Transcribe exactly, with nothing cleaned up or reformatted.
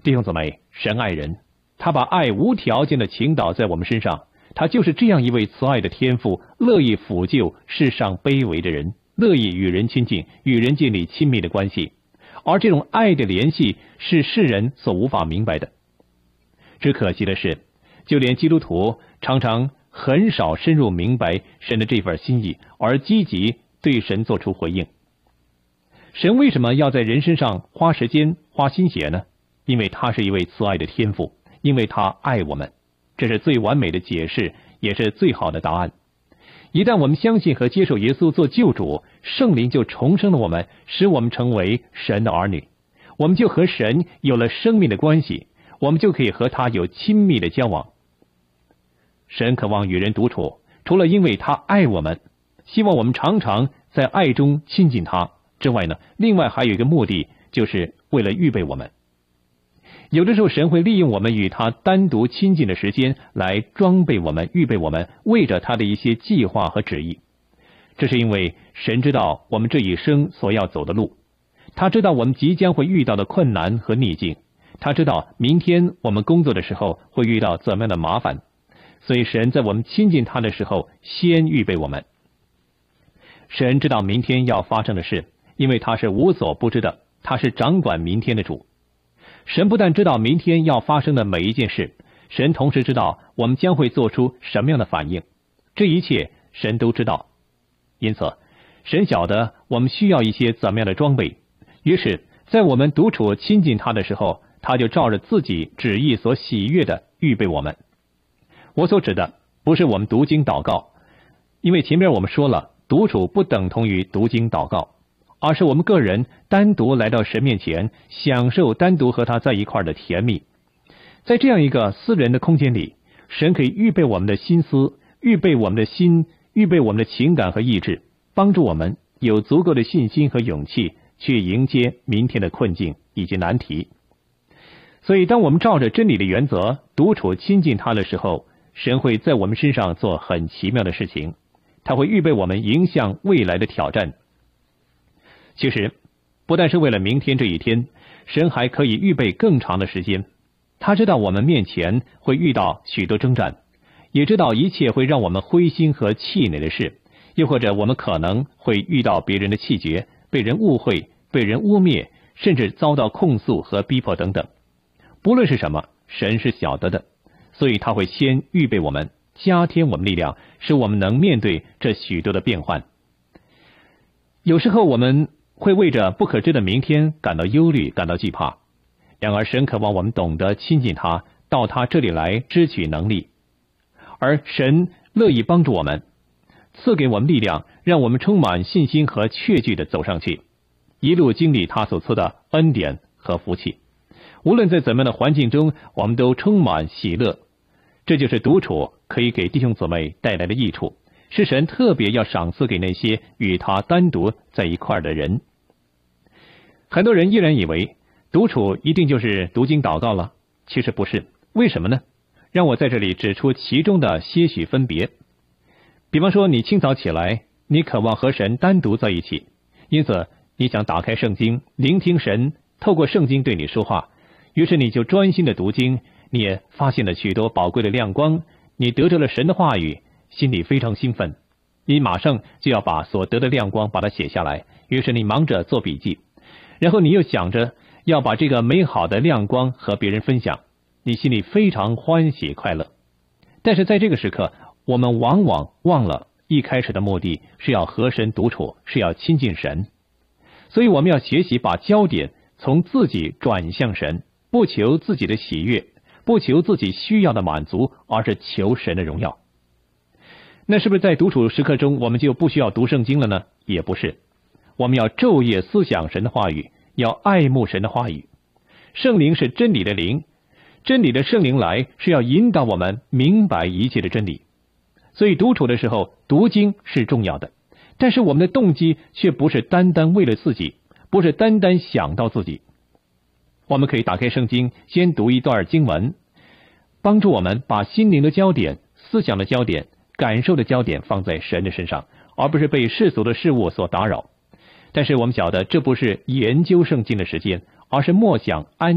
弟兄姊妹，神爱人，他把爱无条件的倾倒在我们身上，他就是这样一位慈爱的天父，乐意抚救世上卑微的人，乐意与人亲近，与人建立亲密的关系。而这种爱的联系是世人所无法明白的。只可惜的是，就连基督徒常常很少深入明白神的这份心意，而积极对神做出回应。神为什么要在人身上花时间花心血呢？因为他是一位慈爱的天父，因为他爱我们。这是最完美的解释，也是最好的答案。一旦我们相信和接受耶稣做救主，圣灵就重生了我们，使我们成为神的儿女，我们就和神有了生命的关系，我们就可以和他有亲密的交往。神渴望与人独处，除了因为他爱我们，希望我们常常在爱中亲近他之外呢，另外还有一个目的，就是为了预备我们。有的时候神会利用我们与他单独亲近的时间来装备我们，预备我们，为着他的一些计划和旨意。这是因为神知道我们这一生所要走的路，他知道我们即将会遇到的困难和逆境，他知道明天我们工作的时候会遇到怎么样的麻烦，所以神在我们亲近他的时候先预备我们。神知道明天要发生的事，因为他是无所不知的，他是掌管明天的主。神不但知道明天要发生的每一件事，神同时知道我们将会做出什么样的反应，这一切神都知道。因此神晓得我们需要一些怎么样的装备，于是在我们独处亲近他的时候，他就照着自己旨意所喜悦的预备我们。我所指的不是我们读经祷告，因为前面我们说了，独处不等同于读经祷告，而是我们个人单独来到神面前，享受单独和他在一块的甜蜜。在这样一个私人的空间里，神可以预备我们的心思，预备我们的心，预备我们的情感和意志，帮助我们有足够的信心和勇气去迎接明天的困境以及难题。所以当我们照着真理的原则独处亲近他的时候，神会在我们身上做很奇妙的事情，他会预备我们迎向未来的挑战。其实不但是为了明天这一天，神还可以预备更长的时间。他知道我们面前会遇到许多征战，也知道一切会让我们灰心和气馁的事，又或者我们可能会遇到别人的气绝，被人误会，被人污蔑，甚至遭到控诉和逼迫等等。不论是什么，神是晓得的，所以他会先预备我们，加添我们力量，使我们能面对这许多的变幻。有时候我们会为着不可知的明天感到忧虑，感到惧怕。然而神渴望我们懂得亲近他，到他这里来支取能力，而神乐意帮助我们，赐给我们力量，让我们充满信心和确据地走上去，一路经历他所赐的恩典和福气。无论在怎么样的环境中，我们都充满喜乐。这就是独处可以给弟兄姊妹带来的益处，是神特别要赏赐给那些与他单独在一块的人。很多人依然以为独处一定就是读经祷告了，其实不是。为什么呢？让我在这里指出其中的些许分别。比方说，你清早起来，你渴望和神单独在一起，因此你想打开圣经，聆听神透过圣经对你说话，于是你就专心的读经，你也发现了许多宝贵的亮光，你得着了神的话语，心里非常兴奋，你马上就要把所得的亮光把它写下来，于是你忙着做笔记，然后你又想着要把这个美好的亮光和别人分享，你心里非常欢喜快乐。但是在这个时刻，我们往往忘了一开始的目的是要和神独处，是要亲近神。所以我们要学习把焦点从自己转向神，不求自己的喜悦，不求自己需要的满足，而是求神的荣耀。那是不是在独处时刻中我们就不需要读圣经了呢？也不是。我们要昼夜思想神的话语，要爱慕神的话语。圣灵是真理的灵，真理的圣灵来是要引导我们明白一切的真理。所以独处的时候读经是重要的，但是我们的动机却不是单单为了自己，不是单单想到自己。我们可以打开圣经，先读一段经文，帮助我们把心灵的焦点、思想的焦点、感受的焦点放在神的身上，而不是被世俗的事物所打扰。但是我们晓得，这不是研究圣经的时间，而是默想安